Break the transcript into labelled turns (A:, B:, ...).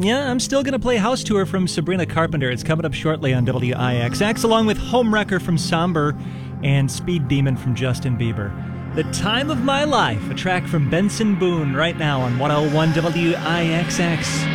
A: Yeah, I'm still going to play House Tour from Sabrina Carpenter. It's coming up shortly on WIXX, along with Homewrecker from Somber and Speed Demon from Justin Bieber. The Time of My Life, a track from Benson Boone right now on 101 WIXX.